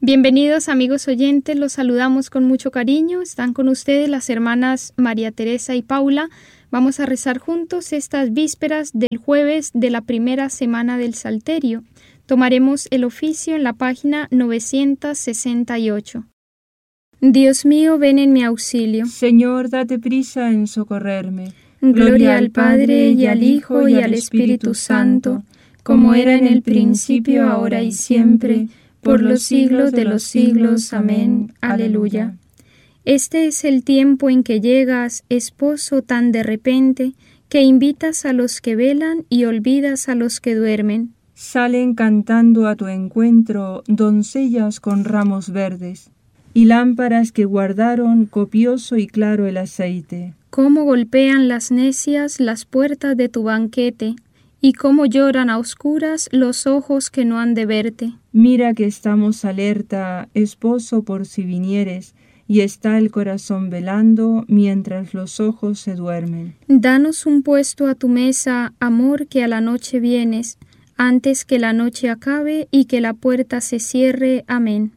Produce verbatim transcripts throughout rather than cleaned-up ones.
Bienvenidos amigos oyentes, los saludamos con mucho cariño. Están con ustedes las hermanas María Teresa y Paula. Vamos a rezar juntos estas vísperas del jueves de la primera semana del Salterio. Tomaremos el oficio en la página novecientos sesenta y ocho. Dios mío, ven en mi auxilio. Señor, date prisa en socorrerme. Gloria al Padre, y al Hijo, y al Espíritu Santo, como era en el principio, ahora y siempre, por los siglos de los siglos. Amén. Aleluya. Este es el tiempo en que llegas, esposo, tan de repente, que invitas a los que velan y olvidas a los que duermen. Salen cantando a tu encuentro doncellas con ramos verdes, y lámparas que guardaron copioso y claro el aceite. Cómo golpean las necias las puertas de tu banquete, y cómo lloran a oscuras los ojos que no han de verte. Mira que estamos alerta, esposo, por si vinieres, y está el corazón velando mientras los ojos se duermen. Danos un puesto a tu mesa, amor, que a la noche vienes, antes que la noche acabe y que la puerta se cierre. Amén.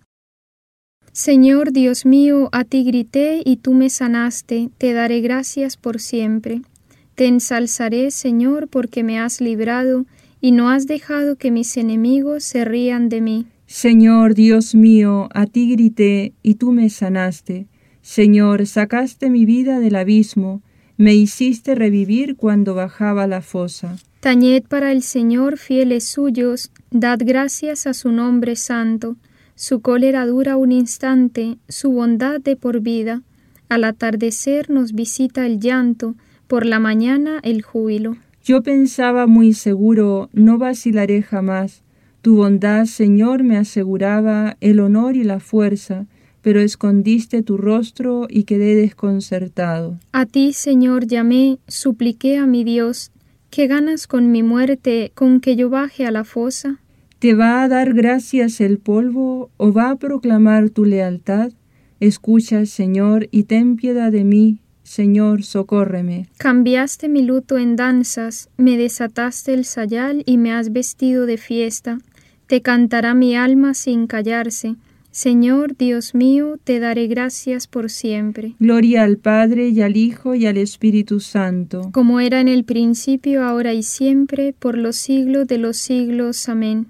Señor Dios mío, a ti grité y tú me sanaste, te daré gracias por siempre. Te ensalzaré, Señor, porque me has librado y no has dejado que mis enemigos se rían de mí. Señor Dios mío, a ti grité y tú me sanaste. Señor, sacaste mi vida del abismo, me hiciste revivir cuando bajaba la fosa. Tañed para el Señor, fieles suyos, dad gracias a su nombre santo. Su cólera dura un instante, su bondad de por vida. Al atardecer nos visita el llanto, por la mañana el júbilo. Yo pensaba muy seguro, no vacilaré jamás. Tu bondad, Señor, me aseguraba el honor y la fuerza, pero escondiste tu rostro y quedé desconcertado. A ti, Señor, llamé, supliqué a mi Dios. ¿Qué ganas con mi muerte, con que yo baje a la fosa? ¿Te va a dar gracias el polvo o va a proclamar tu lealtad? Escucha, Señor, y ten piedad de mí. Señor, socórreme. Cambiaste mi luto en danzas, me desataste el sayal y me has vestido de fiesta. Te cantará mi alma sin callarse. Señor, Dios mío, te daré gracias por siempre. Gloria al Padre, y al Hijo, y al Espíritu Santo. Como era en el principio, ahora y siempre, por los siglos de los siglos. Amén.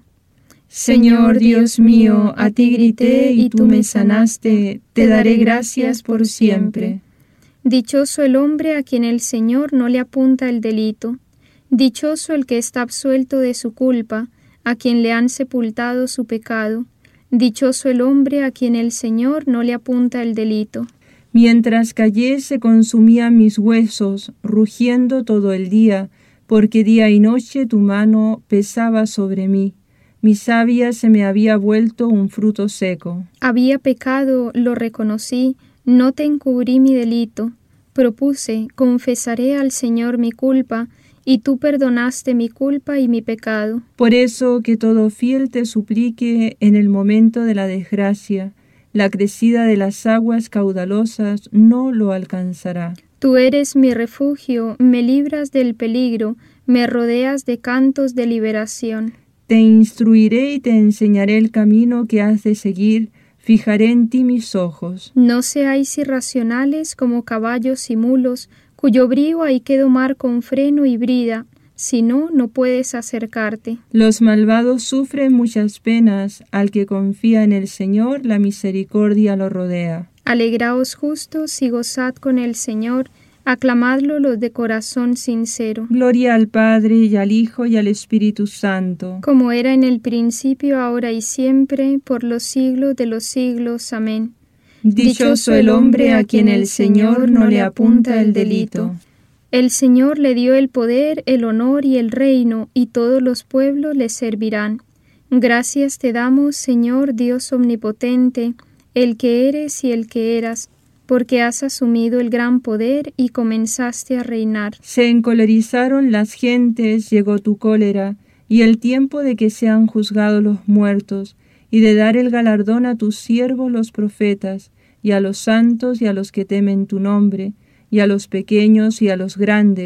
Señor Dios mío, a ti grité y tú me sanaste, te daré gracias por siempre. Dichoso el hombre a quien el Señor no le apunta el delito. Dichoso el que está absuelto de su culpa, a quien le han sepultado su pecado. Dichoso el hombre a quien el Señor no le apunta el delito. Mientras callé se consumían mis huesos, rugiendo todo el día, porque día y noche tu mano pesaba sobre mí. Mi savia se me había vuelto un fruto seco. Había pecado, lo reconocí, no te encubrí mi delito. Propuse, confesaré al Señor mi culpa, y tú perdonaste mi culpa y mi pecado. Por eso que todo fiel te suplique en el momento de la desgracia, la crecida de las aguas caudalosas no lo alcanzará. Tú eres mi refugio, me libras del peligro, me rodeas de cantos de liberación. Te instruiré y te enseñaré el camino que has de seguir, fijaré en ti mis ojos. No seáis irracionales como caballos y mulos, cuyo brío hay que domar con freno y brida, si no, no puedes acercarte. Los malvados sufren muchas penas, al que confía en el Señor, la misericordia lo rodea. Alegraos justos y gozad con el Señor, aclamadlo los de corazón sincero. Gloria al Padre, y al Hijo, y al Espíritu Santo. Como era en el principio, ahora y siempre, por los siglos de los siglos. Amén. Dichoso el hombre a quien el Señor no le apunta el delito. El Señor le dio el poder, el honor y el reino, y todos los pueblos le servirán. Gracias te damos, Señor Dios omnipotente, el que eres y el que eras, porque has asumido el gran poder y comenzaste a reinar. Se encolerizaron las gentes, llegó tu cólera, y el tiempo de que sean juzgados los muertos, y de dar el galardón a tus siervos los profetas, y a los santos y a los que temen tu nombre, y a los pequeños y a los grandes,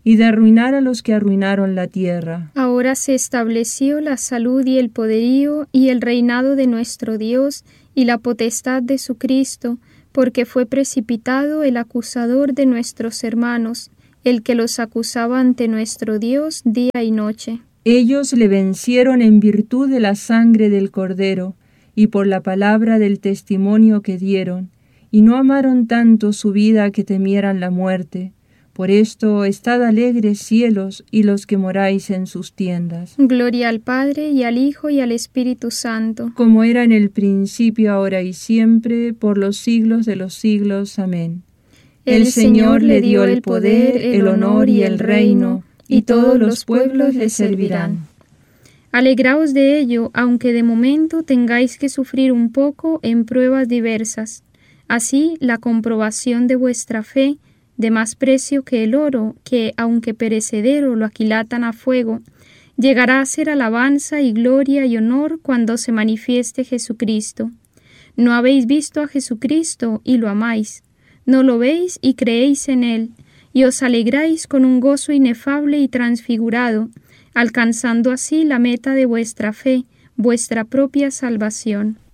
y de arruinar a los que arruinaron la tierra. Ahora se estableció la salud y el poderío y el reinado de nuestro Dios y la potestad de su Cristo, porque fue precipitado el acusador de nuestros hermanos, el que los acusaba ante nuestro Dios día y noche. Ellos le vencieron en virtud de la sangre del Cordero y por la palabra del testimonio que dieron, y no amaron tanto su vida que temieran la muerte. Por esto, estad alegres cielos y los que moráis en sus tiendas. Gloria al Padre, y al Hijo, y al Espíritu Santo. Como era en el principio, ahora y siempre, por los siglos de los siglos. Amén. El Señor le dio el poder, el honor y el reino, y todos los pueblos le servirán. Alegraos de ello, aunque de momento tengáis que sufrir un poco en pruebas diversas. Así, la comprobación de vuestra fe, de más precio que el oro, que, aunque perecedero, lo aquilatan a fuego, llegará a ser alabanza y gloria y honor cuando se manifieste Jesucristo. No habéis visto a Jesucristo y lo amáis, no lo veis y creéis en Él, y os alegráis con un gozo inefable y transfigurado, alcanzando así la meta de vuestra fe, vuestra propia salvación.